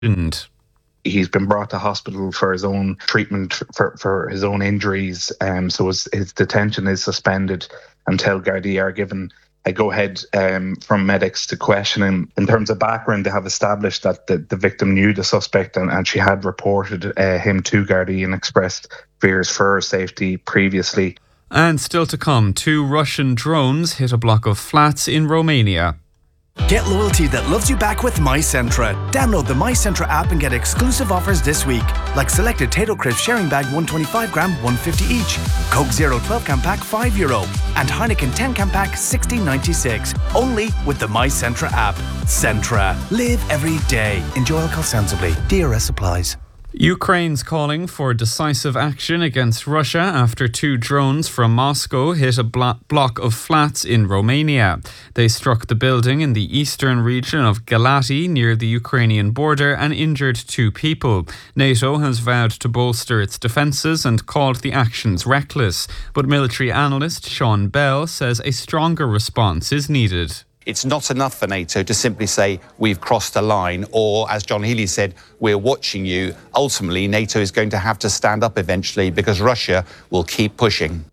He's been brought to hospital for his own treatment for his own injuries. So his detention is suspended until Gardaí are given a go-ahead from medics to question him. In terms of background, they have established that the victim knew the suspect and she had reported him to Gardaí and expressed fears for her safety previously. And still to come, 2 Russian drones hit a block of flats in Romania. Get loyalty that loves you back with MyCentra. Download the MyCentra app and get exclusive offers this week, like selected Tato Crisp sharing bag 125 gram, 150 each. Coke Zero 12 can pack €5 and Heineken 10 can pack $16.96. Only with the MyCentra app. Centra. Live every day. Enjoy alcohol sensibly. DRS applies. Ukraine's calling for decisive action against Russia after 2 drones from Moscow hit a block of flats in Romania. They struck the building in the eastern region of Galati near the Ukrainian border and injured 2 people. NATO has vowed to bolster its defences and called the actions reckless. But military analyst Sean Bell says a stronger response is needed. It's not enough for NATO to simply say we've crossed a line, or as John Healey said, we're watching you. Ultimately, NATO is going to have to stand up eventually because Russia will keep pushing.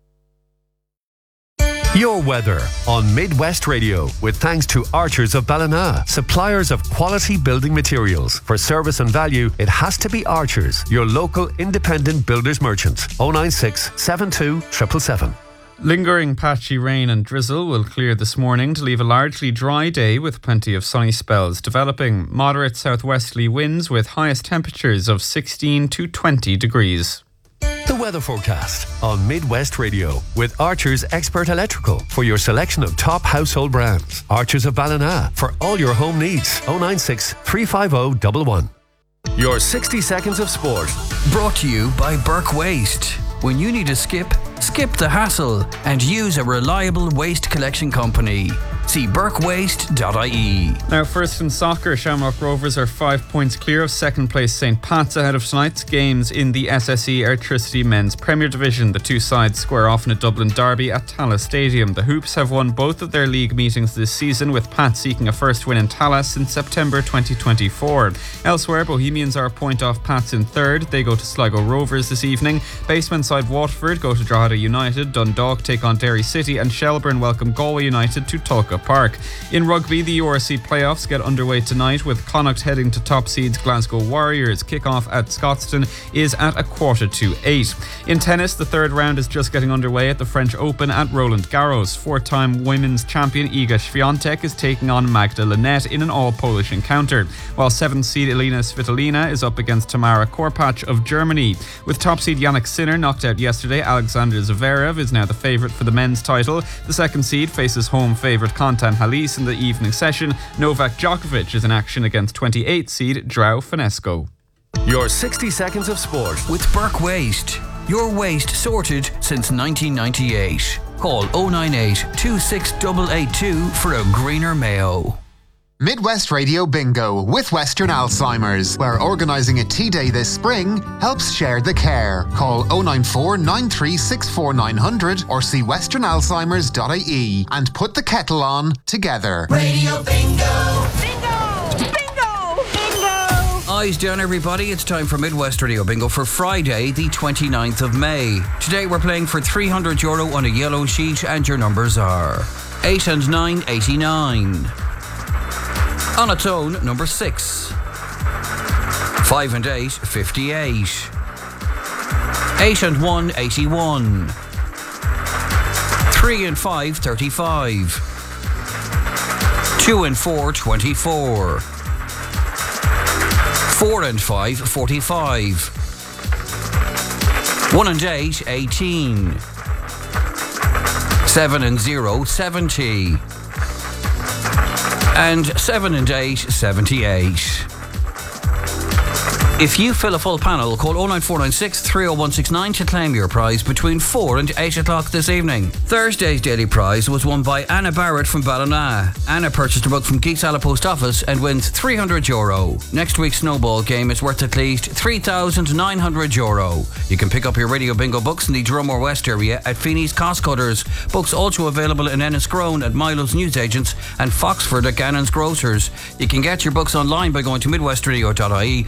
Your weather on Midwest Radio with thanks to Archers of Ballina, suppliers of quality building materials. For service and value, it has to be Archers, your local independent builders merchant. 096 72 777. Lingering patchy rain and drizzle will clear this morning to leave a largely dry day with plenty of sunny spells developing. Moderate southwesterly winds with highest temperatures of 16 to 20 degrees. The weather forecast on Midwest Radio with Archers Expert Electrical for your selection of top household brands. Archers of Ballina for all your home needs. 096 350 111. Your 60 seconds of sport. Brought to you by Burke Waste. When you need a skip the hassle and use a reliable waste collection company. See burkewaste.ie. Now, first in soccer, Shamrock Rovers are 5 points clear of second place St. Pat's ahead of tonight's games in the SSE Airtricity Men's Premier Division. The 2 sides square off in a Dublin derby at Tallaght Stadium. The Hoops have won both of their league meetings this season, with Pat seeking a first win in Tallaght since September 2024. Elsewhere, Bohemians are a point off Pats in third. They go to Sligo Rovers this evening. Basement side Waterford go to Drogheda United. Dundalk take on Derry City, and Shelbourne welcome Galway United to Tulka Park. In rugby, the URC playoffs get underway tonight with Connacht heading to top seeds Glasgow Warriors. Kickoff at Scotstoun is at 7:45. In tennis, the third round is just getting underway at the French Open at Roland Garros. 4-time women's champion Iga Swiatek is taking on Magda Linette in an all-Polish encounter, while 7th seed Elina Svitolina is up against Tamara Korpach of Germany. With top seed Jannik Sinner knocked out yesterday, Alexander Zverev is now the favourite for the men's title. The second seed faces home favourite Kontan Halis in the evening session. Novak Djokovic is in action against 28th seed João Finesco. Your 60 seconds of sport with Burke Waste. Your waste sorted since 1998. Call 098 26882 for a greener Mayo. Midwest Radio Bingo with Western Alzheimer's, where organising a tea day this spring helps share the care. Call 094 9364 900 or see westernalzheimers.ie and put the kettle on together. Radio Bingo! Bingo! Bingo! Bingo! Eyes down, everybody. It's time for Midwest Radio Bingo for Friday, the 29th of May. Today we're playing for €300 on a yellow sheet, and your numbers are 8 and 9, 89. On its own, number 6. 5 and 8, 58. 8 and 1, 81. 3 and 5, 35. 2 and 4, 24. 4 and 5, 45. 1 and 8, 18. 7 and 0, 70. And 7 and 8, 78. If you fill a full panel, call 09496 30169 to claim your prize between 4 and 8 o'clock this evening. Thursday's daily prize was won by Anna Barrett from Ballina. Anna purchased a book from Geeks Alla Post Office and wins €300. Next week's snowball game is worth at least €3,900. You can pick up your Radio Bingo books in the Drumore West area at Feeney's Cost Cutters. Books also available in Enniscrone at Milo's Newsagents and Foxford at Gannon's Grocers. You can get your books online by going to midwestradio.ie